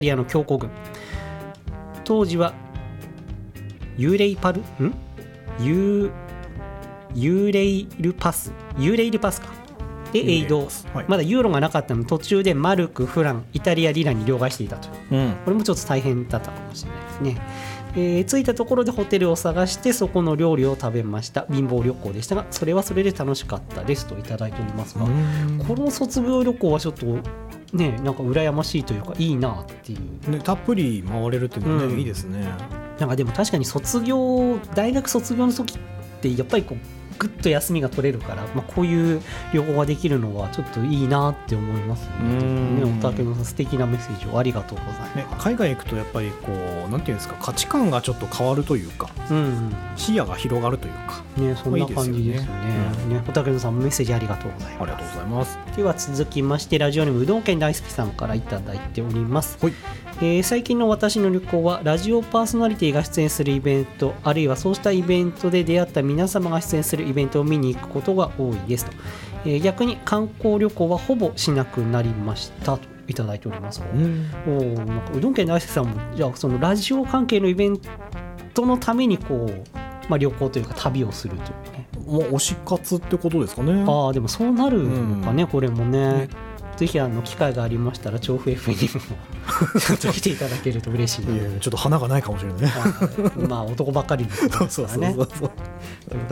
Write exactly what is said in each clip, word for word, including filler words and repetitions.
リアの強行軍。当時はユーレイパルんユーユーレイルパスユーレイルパスかでエイド、はい、まだユーロがなかったので途中でマルク、フラン、イタリアリラに両替していたと、うん、これもちょっと大変だったかもしれないですね。えー、着いたところでホテルを探してそこの料理を食べました。貧乏旅行でしたがそれはそれで楽しかったですといただいておりますが、この卒業旅行はちょっとね、なんか羨ましいというかいいなっていう、 ね、たっぷり回れるっていうのは、ね、うん、いいですね。 なんかでも確かに卒業大学卒業の時ってやっぱりこうぐっと休みが取れるから、まあ、こういう旅行ができるのはちょっといいなって思いますね。おたけのさん素敵なメッセージをありがとうございます、 ね、海外行くとやっぱりこうなんていうんですか、価値観がちょっと変わるというか、うんうん、視野が広がるというか、 ね、そんな感じですよね。おたけのさんもメッセージありがとうございます。 ありがとうございます。 では続きましてラジオネームうどん県大好きさんからいただいております。 はい、 えー、最近の私の旅行はラジオパーソナリティが出演するイベント、あるいはそうしたイベントで出会った皆様が出演するイベントを見に行くことが多いですと、えー、逆に観光旅行はほぼしなくなりましたといただいております。うん、おなんかうどん県の大輔さんもじゃあそのラジオ関係のイベントのためにこう、まあ、旅行というか旅をするというね、 もう推し活ってことですかね。 ああでもそうなるのかね、うん、これもね、ねぜひあの機会がありましたら調布 エフエム にもちょっと来ていただけると嬉しいので。 いやいやちょっと花がないかもしれないね。 まあ男ばっかりですからね。そうそうそうそう。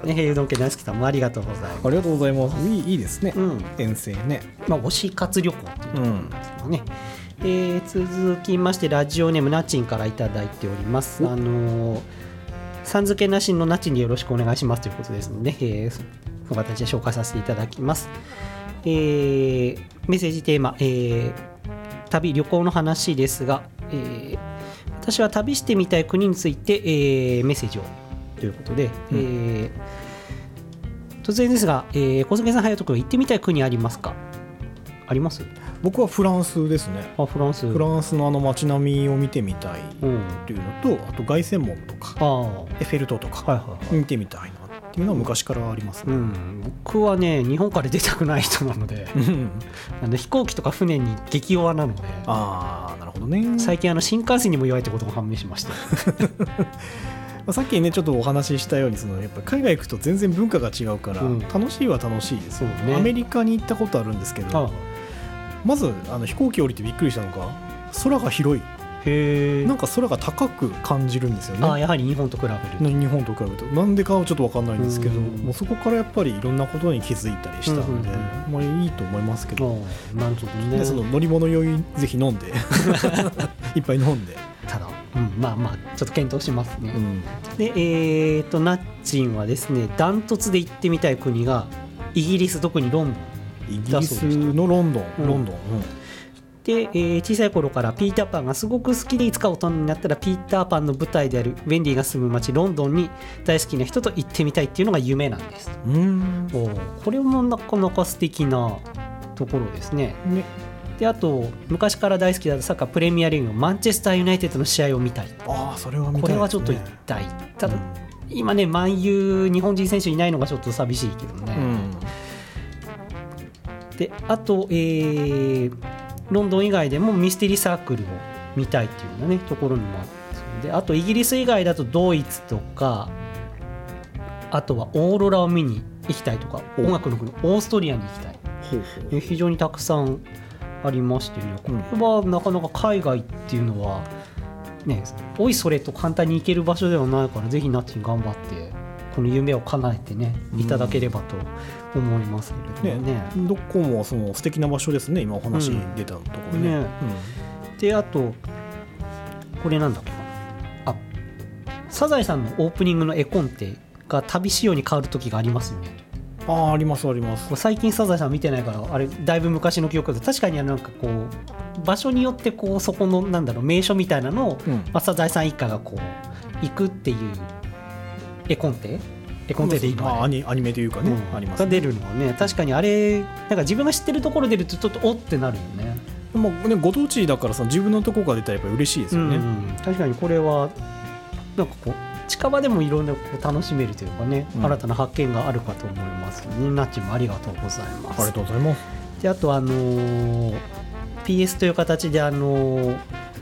ね、うどん家大好きさんもありがとうございます。 ありがとうございます。いい、いいですね。うん、遠征ね。 まあ推し活旅行っていうところなんですかね。うん、えー、続きましてラジオネームなちんからいただいております。あのー、さん付けなしのなちんによろしくお願いしますということですので、えー、その形で紹介させていただきます。えー、メッセージテーマ、えー、旅旅行の話ですが、えー、私は旅してみたい国について、えー、メッセージをということで、うんえー、突然ですが、えー、小菅さん隼人君行ってみたい国ありますか？あります？ 僕はフランスですね。 あ、フランス。 フランスのあの街並みを見てみたいっていうのと、あと凱旋門とかエッフェル塔とか、はいはいはい、見てみたいなっていうのは昔からありますね。うん、 僕はね日本から出たくない人なのであの飛行機とか船に激弱なので、 あーなるほどね。 最近あの新幹線にも弱いってことが判明しましたさっきねちょっとお話ししたようにそのやっぱ海外行くと全然文化が違うから、うん、楽しいは楽しいです、ね、アメリカに行ったことあるんですけど、まずあの飛行機降りてびっくりしたのが空が広い。へー、なんか空が高く感じるんですよね。 あ、やはり日本と比べる日本と比べるとなんでかはちょっと分かんないんですけど、もうそこからやっぱりいろんなことに気づいたりしたので、うんうんうん、まあ、いいと思いますけど、 なんとね、 でその乗り物酔いぜひ飲んでいっぱい飲んでただ、うん、まあまあちょっと検討しますね、うん、でえーとナッチンはですねダントツで行ってみたい国がイギリス、特にロンドン。 イギリスのロンドン、うん、ロンドン、うんでえー、小さい頃からピーターパンがすごく好きで、いつか大人になったらピーターパンの舞台であるウェンディが住む街ロンドンに大好きな人と行ってみたいっていうのが夢なんです。うーん、おこれもなかなか素敵なところですね。ねであと昔から大好きだったサッカープレミアリーグのマンチェスターユナイテッドの試合を見たい。あ、それは見たいですね。これはちょっと行きたい。ただ、うん、今ねマンユー日本人選手いないのがちょっと寂しいけどね、うん、であとえーロンドン以外でもミステリーサークルを見たいっていうような、ね、ところにもあるんですよ。であとイギリス以外だとドイツとか、あとはオーロラを見に行きたいとか、音楽の国オーストリアに行きたい。ほうほう、非常にたくさんありましてね、これはなかなか海外っていうのはね、おいそれと簡単に行ける場所ではないから、ぜひナッチに頑張ってこの夢を叶えてねいただければと思いますけれどもね。 ね、どこもその素敵な場所ですね、今お話出たところね。うんね、 うん、であとこれなんだっけなあ、サザエさんのオープニングの絵コンテが旅仕様に変わる時がありますよね。 あ、ありますあります。 最近サザエさん見てないからあれだいぶ昔の記憶だけど、確かになんかこう場所によってこうそこのなんだろう名所みたいなのを、うん、まあ、サザエさん一家がこう行くっていう絵コンテ絵コンテでいいの、 まあ、アニ、アニメというかね、うん、ありますね、 が出るのはね、確かにあれなんか自分が知ってるところ出るとちょっとおってなるよね。 もうね、ご当地だからさ、自分のところが出たらやっぱり嬉しいですよね、うんうん、 確かにこれはなんかこう近場でもいろんなこう楽しめるというかね、うん、新たな発見があるかと思いますね。ナッチもありがとうございます。 ありがとうございます。 であとあのー、ピーエス という形であのー